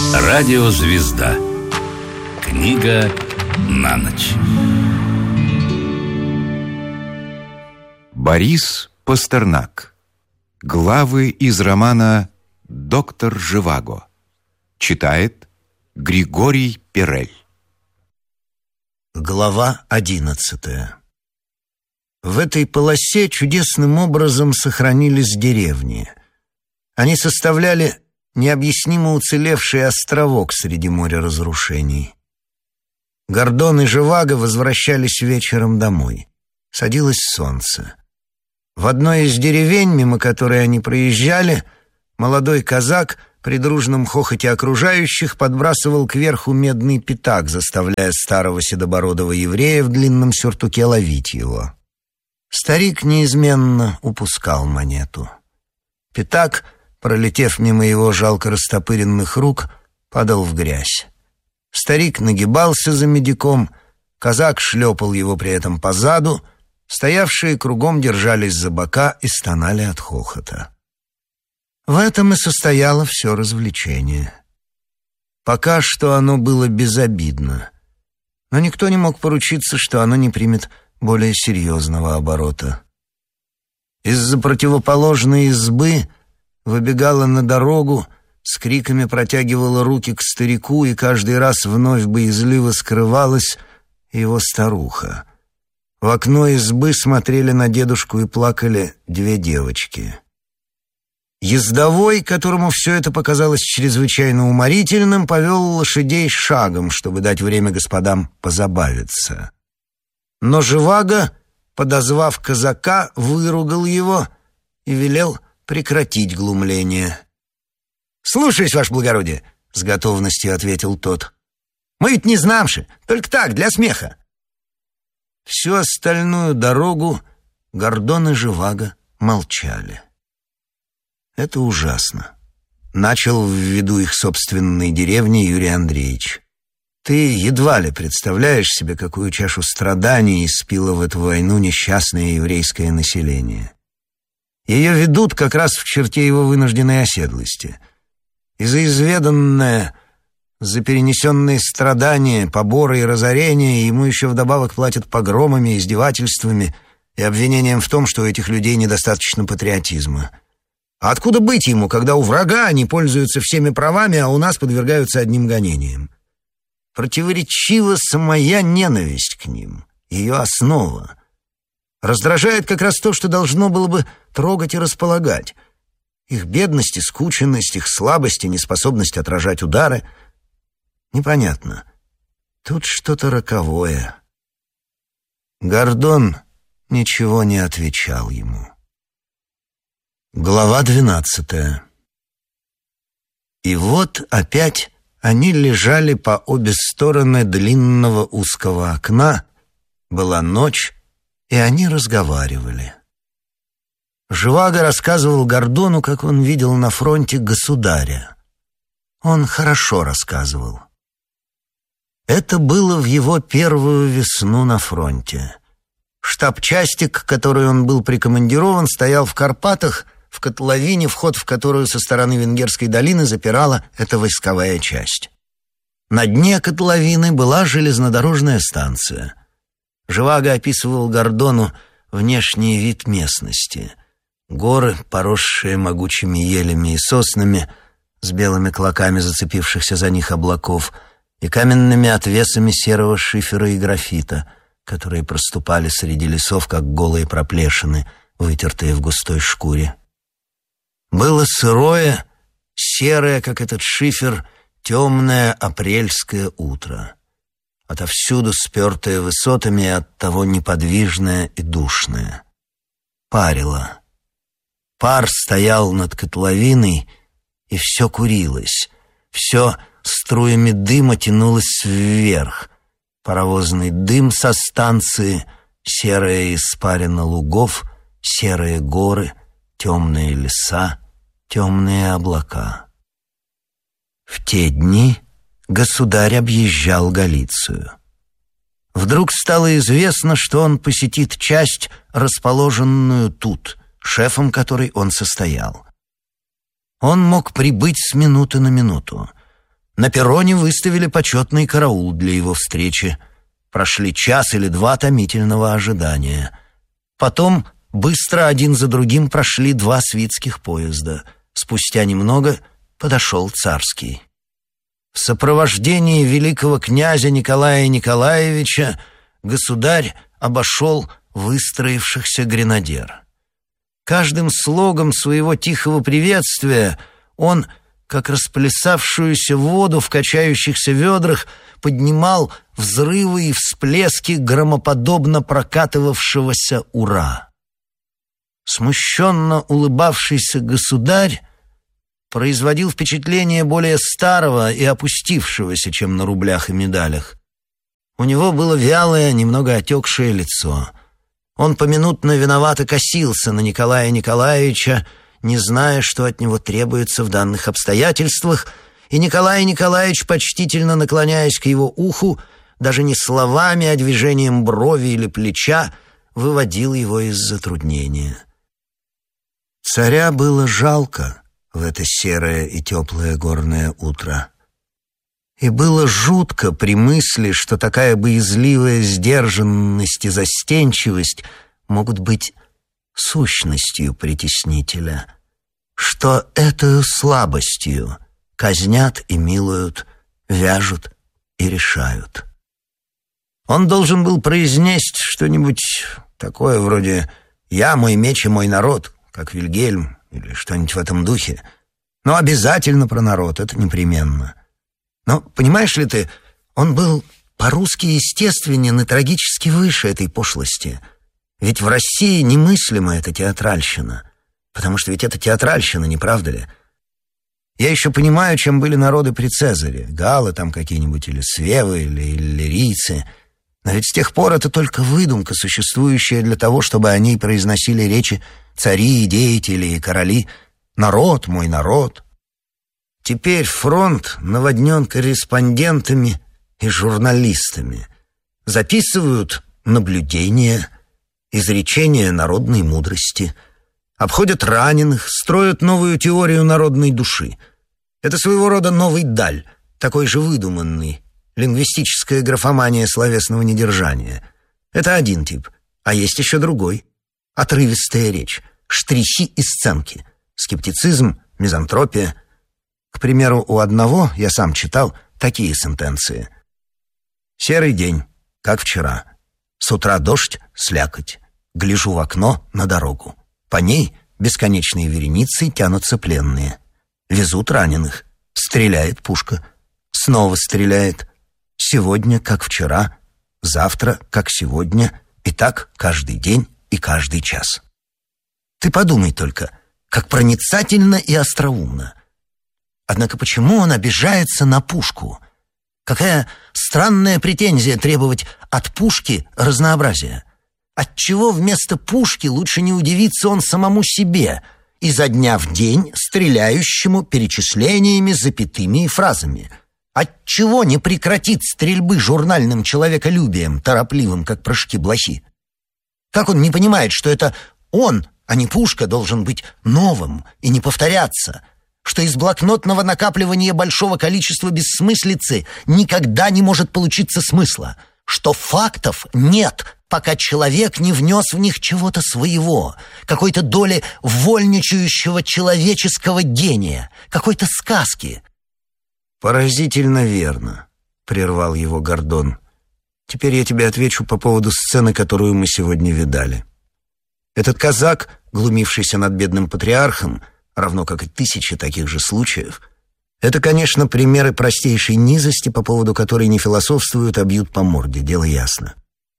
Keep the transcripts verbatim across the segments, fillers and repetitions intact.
Радиозвезда. Книга на ночь. Борис Пастернак. Главы из романа «Доктор Живаго». Читает Григорий Перель. Глава одиннадцатая. В этой полосе чудесным образом сохранились деревни. Они составляли необъяснимо уцелевший островок среди моря разрушений. Гордон и Живаго возвращались вечером домой. Садилось солнце. В одной из деревень, мимо которой они проезжали, молодой казак при дружном хохоте окружающих подбрасывал кверху медный пятак, заставляя старого седобородого еврея в длинном сюртуке ловить его. Старик неизменно упускал монету. Пятак, пролетев мимо его жалко растопыренных рук, падал в грязь. Старик нагибался за медиком, казак шлепал его при этом по заду, стоявшие кругом держались за бока и стонали от хохота. В этом и состояло все развлечение. Пока что оно было безобидно, но никто не мог поручиться, что оно не примет более серьезного оборота. Из-за противоположной избы выбегала на дорогу, с криками протягивала руки к старику, и каждый раз вновь боязливо скрывалась его старуха. В окно избы смотрели на дедушку и плакали две девочки. Ездовой, которому все это показалось чрезвычайно уморительным, повел лошадей шагом, чтобы дать время господам позабавиться. Но Живаго, подозвав казака, выругал его и велел прекратить глумление. «Слушаюсь, ваше благородие», — с готовностью ответил тот. «Мы ведь не знамши, только так, для смеха». Всю остальную дорогу Гордон и Живаго молчали. «Это ужасно», — начал в виду их собственной деревни Юрий Андреевич. «Ты едва ли представляешь себе, какую чашу страданий испило в эту войну несчастное еврейское население. Ее ведут как раз в черте его вынужденной оседлости. И за изведанное, за перенесенные страдания, поборы и разорения ему еще вдобавок платят погромами, издевательствами и обвинением в том, что у этих людей недостаточно патриотизма. А откуда быть ему, когда у врага они пользуются всеми правами, а у нас подвергаются одним гонениям? Противоречива самая ненависть к ним, ее основа. Раздражает как раз то, что должно было бы трогать и располагать. Их бедность и скученность, их слабость и неспособность отражать удары. Непонятно. Тут что-то роковое. Гордон ничего не отвечал ему. Глава двенадцатая. И вот опять они лежали по обе стороны длинного узкого окна. Была ночь, и они разговаривали. Живаго рассказывал Гордону, как он видел на фронте государя. Он хорошо рассказывал. Это было в его первую весну на фронте. Штаб части, к которой он был прикомандирован, стоял в Карпатах, в котловине, вход в которую со стороны Венгерской долины запирала эта войсковая часть. На дне котловины была железнодорожная станция. Живаго описывал Гордону внешний вид местности. Горы, поросшие могучими елями и соснами, с белыми клоками зацепившихся за них облаков, и каменными отвесами серого шифера и графита, которые проступали среди лесов, как голые проплешины, вытертые в густой шкуре. Было сырое, серое, как этот шифер, темное апрельское утро. Отовсюду спертое высотами и оттого неподвижное и душное. Парило. Пар стоял над котловиной, и все курилось. Все струями дыма тянулось вверх. Паровозный дым со станции, серая испарина лугов, серые горы, темные леса, темные облака. В те дни государь объезжал Галицию. Вдруг стало известно, что он посетит часть, расположенную тут, шефом которой он состоял. Он мог прибыть с минуты на минуту. На перроне выставили почетный караул для его встречи. Прошли час или два томительного ожидания. Потом быстро один за другим прошли два свитских поезда. Спустя немного подошел Царский. В сопровождении великого князя Николая Николаевича государь обошел выстроившихся гренадер. Каждым слогом своего тихого приветствия он, как расплясавшуюся воду в качающихся ведрах, поднимал взрывы и всплески громоподобно прокатывавшегося «Ура!». Смущенно улыбавшийся государь производил впечатление более старого и опустившегося, чем на рублях и медалях. У него было вялое, немного отекшее лицо. Он поминутно виновато косился на Николая Николаевича, не зная, что от него требуется в данных обстоятельствах, и Николай Николаевич, почтительно наклоняясь к его уху, даже не словами, а движением брови или плеча, выводил его из затруднения. Царя было жалко в это серое и теплое горное утро. И было жутко при мысли, что такая боязливая сдержанность и застенчивость могут быть сущностью притеснителя, что этою слабостью казнят и милуют, вяжут и решают. Он должен был произнести что-нибудь такое вроде «Я, мой меч и мой народ», как Вильгельм, или что-нибудь в этом духе. Но обязательно про народ, это непременно. Но, понимаешь ли ты, он был по-русски естественен и трагически выше этой пошлости. Ведь в России немыслима эта театральщина. Потому что ведь это театральщина, не правда ли? Я еще понимаю, чем были народы при Цезаре. Галлы там какие-нибудь, или свевы, или иллирийцы. Но ведь с тех пор это только выдумка, существующая для того, чтобы о ней произносили речи цари, деятели и короли. Народ, мой народ. Теперь фронт наводнен корреспондентами и журналистами. Записывают наблюдения, изречения народной мудрости, обходят раненых, строят новую теорию народной души. Это своего рода новый даль, такой же выдуманный, лингвистическая графомания словесного недержания. Это один тип, а есть еще другой. Отрывистая речь, штрихи и сценки, скептицизм, мизантропия. К примеру, у одного, я сам читал, такие сентенции. «Серый день, как вчера. С утра дождь, слякоть. Гляжу в окно на дорогу. По ней бесконечные вереницы тянутся пленные. Везут раненых. Стреляет пушка. Снова стреляет. Сегодня, как вчера. Завтра, как сегодня. И так каждый день и каждый час». Ты подумай только, как проницательно и остроумно. Однако почему он обижается на пушку? Какая странная претензия требовать от пушки разнообразия. Отчего вместо пушки лучше не удивиться он самому себе, изо дня в день стреляющему перечислениями, запятыми и фразами? Отчего не прекратит стрельбы журнальным человеколюбием, торопливым, как прыжки блохи? Как он не понимает, что это он, а не пушка, должен быть новым и не повторяться, что из блокнотного накапливания большого количества бессмыслицы никогда не может получиться смысла, что фактов нет, пока человек не внес в них чего-то своего, какой-то доли вольничающего человеческого гения, какой-то сказки. «Поразительно верно», — прервал его Гордон. «Теперь я тебе отвечу по поводу сцены, которую мы сегодня видали. Этот казак, глумившийся над бедным патриархом, равно как и тысячи таких же случаев, это, конечно, примеры простейшей низости, по поводу которой не философствуют, а бьют по морде, дело ясно.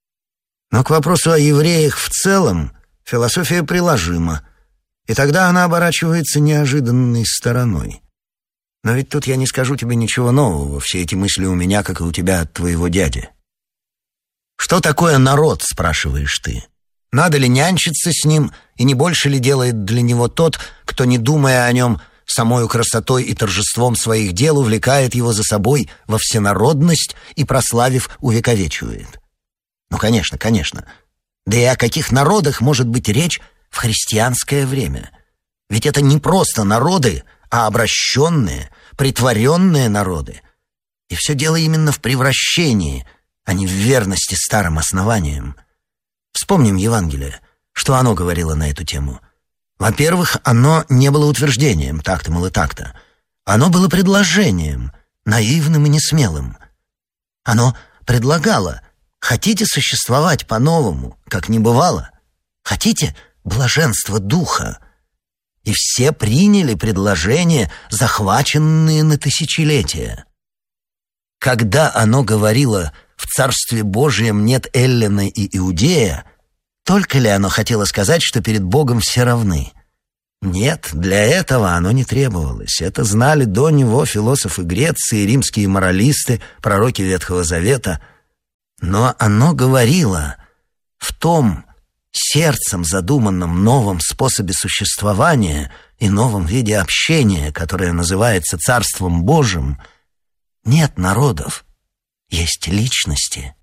Но к вопросу о евреях в целом философия приложима, и тогда она оборачивается неожиданной стороной. Но ведь тут я не скажу тебе ничего нового, все эти мысли у меня, как и у тебя от твоего дяди. Что такое народ, спрашиваешь ты? Надо ли нянчиться с ним, и не больше ли делает для него тот, кто, не думая о нем, самою красотой и торжеством своих дел увлекает его за собой во всенародность и, прославив, увековечивает? Ну, конечно, конечно. Да и о каких народах может быть речь в христианское время? Ведь это не просто народы, а обращенные, притворенные народы, И все дело именно в превращении, а не в верности старым основаниям. Вспомним Евангелие. Что оно говорило на эту тему? Во-первых, оно не было утверждением, так-то, мол, и так-то. Оно было предложением, наивным и несмелым. Оно предлагало: хотите существовать по-новому, как не бывало? Хотите блаженство духа? И все приняли предложения, захваченные на тысячелетия. Когда оно говорило «в Царстве Божьем нет Эллина и Иудея», только ли оно хотело сказать, что перед Богом все равны? Нет, для этого оно не требовалось. Это знали до него философы Греции, римские моралисты, пророки Ветхого Завета. Но оно говорило в том сердцем задуманном новом способе существования и новом виде общения, которое называется Царством Божьим, нет народов, есть личности.